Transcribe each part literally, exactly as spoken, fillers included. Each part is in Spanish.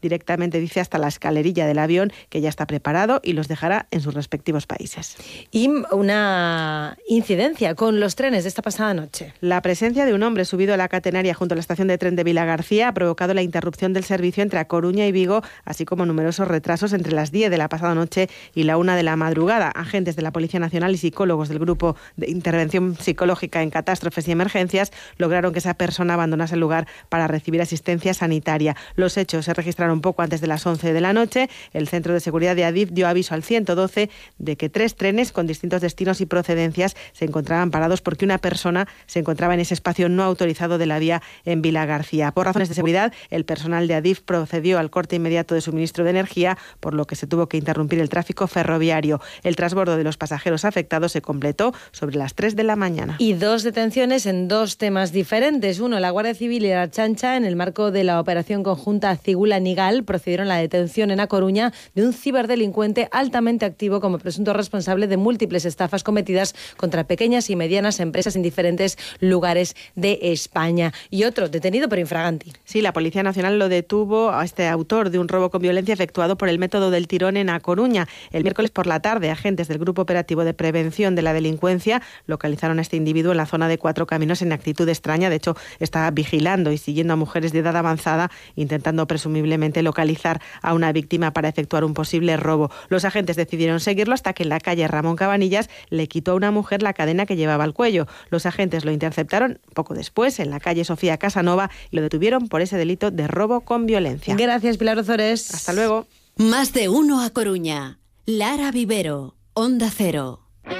directamente, dice, hasta la escalerilla del avión, que ya está preparado y los dejará en sus respectivos países. Y una incidencia con los trenes de esta pasada noche. La presencia de un hombre subido a la catenaria junto a la estación de tren de Vilagarcía ha provocado la interrupción del servicio entre A Coruña y Vigo, así como numerosos retrasos entre las diez de la pasada noche y la una de la madrugada. Agentes de la Policía Nacional y psicólogos del Grupo de Intervención Psicológica en Catástrofes y Emergencias lograron que esa persona abandonase el lugar para recibir asistencia sanitaria. Los hechos se registraron poco antes de las once de la noche. El Centro de Seguridad de Adif dio aviso al ciento doce de que tres trenes con distintos destinos y procedencias se encontraban parados porque una persona se encontraba en ese espacio no autorizado de la vía en Vilagarcía. Por razones de seguridad, el personal de Adif procedió al corte inmediato de suministro de energía, por lo que se tuvo que interrumpir el tráfico ferroviario. El transbordo de los pasajeros afectados se completó sobre las tres de la mañana. Y dos detenciones en dos temas diferentes. Uno, la Guardia Civil y la Ertzaintza, en el marco de la operación conjunta Cigula-Nigal, procedieron a la detención en A Coruña de un ciberdelincuente altamente activo como presunto responsable de múltiples estafas cometidas contra pequeñas y medianas empresas en diferentes lugares de España. Y otro, detenido por infraganti. Sí, la Policía Nacional lo detuvo a este autor de un robo con violencia efectuado por el método del tirón en A Coruña. El miércoles por la tarde, agentes del Grupo Operativo de Prevención de la Delincuencia localizaron a este individuo en la zona de Cuatro Caminos en actitud extraña. De hecho, estaba vigilando y siguiendo a mujeres de edad avanzada, intentando presumiblemente localizar a una víctima para efectuar un posible robo. Los agentes decidieron seguirlo hasta que en la calle Ramón Cabanillas le quitó a una mujer la cadena que llevaba al cuello. Los agentes lo interceptaron poco después en la calle Sofía Casanova y lo detuvieron por ese delito de robo con violencia. Gracias, Pilar Ozores. Hasta luego. Más de uno a Coruña. Lara Vivero, Onda Cero.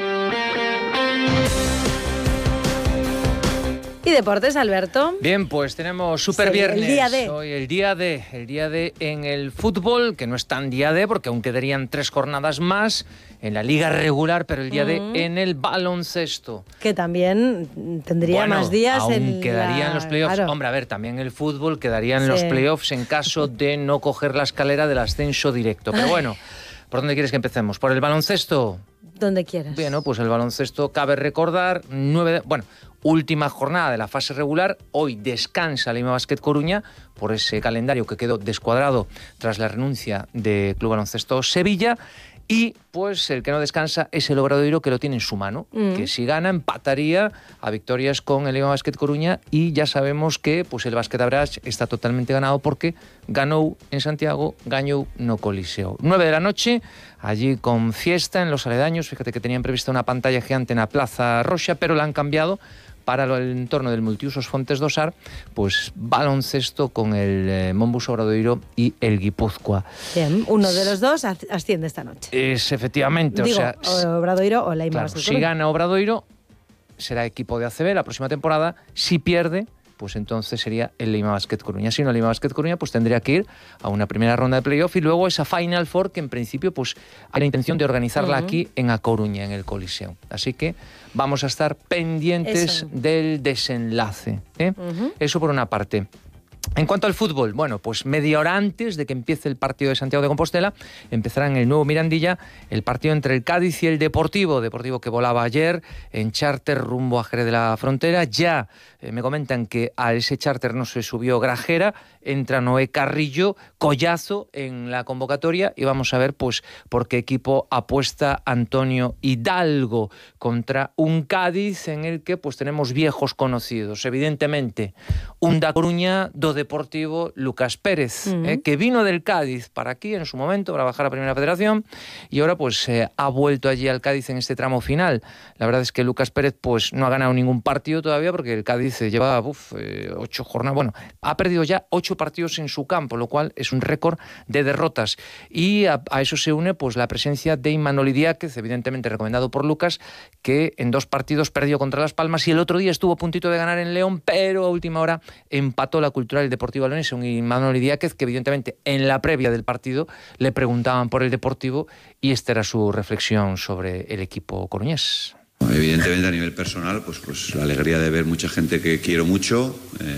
¿Y deportes, Alberto? Bien, pues tenemos Super Viernes. El día de. Hoy el día de, el día de en el fútbol, que no es tan día de, porque aún quedarían tres jornadas más en la liga regular, pero el día uh-huh. de en el baloncesto. Que también tendría bueno, más días. Aún en quedarían la... los playoffs. Claro. Hombre, a ver, también el fútbol quedarían sí. los playoffs en caso de no coger la escalera del ascenso directo. Pero bueno, ¿por dónde quieres que empecemos? ¿Por el baloncesto? Donde quieras. Bueno, pues el baloncesto cabe recordar, nueve, bueno, última jornada de la fase regular. Hoy descansa Lima Basket Coruña por ese calendario que quedó descuadrado tras la renuncia de Club Baloncesto Sevilla. Y pues el que no descansa es el Obradoiro, que lo tiene en su mano, mm. que si gana empataría a victorias con el Lima Basket Coruña, y ya sabemos que pues el Basket Abrach está totalmente ganado porque ganó en Santiago, gañou no Coliseo. nueve de la noche, allí con fiesta en los aledaños. Fíjate que tenían prevista una pantalla gigante en la Plaza Roxa, pero la han cambiado para el entorno del multiusos Fontes do Sar, pues baloncesto con el eh, Monbus Obradoiro y el Guipúzcoa. Bien, uno de los dos asciende esta noche. Es efectivamente, Digo, o sea, Obradoiro o Lima claro, Basket si Coruña. gana Obradoiro, será equipo de A C B la próxima temporada. Si pierde, pues entonces sería el Lima Basket Coruña. Si no, el Lima Basket Coruña pues tendría que ir a una primera ronda de playoff y luego esa Final Four, que en principio pues hay la intención de organizarla uh-huh. aquí en A Coruña, en el Coliseo. Así que vamos a estar pendientes Eso. del desenlace, ¿eh? Uh-huh. Eso por una parte. En cuanto al fútbol, bueno, pues media hora antes de que empiece el partido de Santiago de Compostela, empezará en el nuevo Mirandilla el partido entre el Cádiz y el Deportivo, Deportivo que volaba ayer en charter rumbo a Jerez de la Frontera. Ya eh, me comentan que a ese charter no se subió Grajera, entra Noé Carrillo, Collazo en la convocatoria, y vamos a ver pues por qué equipo apuesta Antonio Hidalgo contra un Cádiz en el que pues tenemos viejos conocidos, evidentemente un Da Coruña, do Deportivo, Lucas Pérez, uh-huh. eh, que vino del Cádiz para aquí en su momento para bajar a Primera Federación y ahora pues eh, ha vuelto allí al Cádiz en este tramo final. La verdad es que Lucas Pérez pues no ha ganado ningún partido todavía porque el Cádiz eh, lleva uf, eh, ocho jornadas, bueno, ha perdido ya ocho partidos en su campo, lo cual es un récord de derrotas, y a, a eso se une pues la presencia de Imanol Idiáquez, evidentemente recomendado por Lucas, que en dos partidos perdió contra Las Palmas y el otro día estuvo a puntito de ganar en León, pero a última hora empató la Cultural Deportivo Leonesa, un Imanol Idiáquez que evidentemente en la previa del partido le preguntaban por el Deportivo y esta era su reflexión sobre el equipo coruñés. Evidentemente a nivel personal, pues, pues la alegría de ver mucha gente que quiero mucho,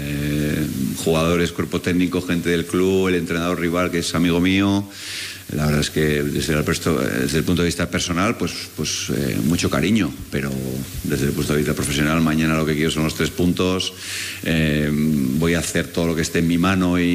eh, jugadores, cuerpo técnico, gente del club, el entrenador rival que es amigo mío. La verdad es que desde el, desde el punto de vista personal, pues, pues eh, mucho cariño, pero desde el punto de vista profesional, mañana lo que quiero son los tres puntos. Eh, voy a hacer todo lo que esté en mi mano y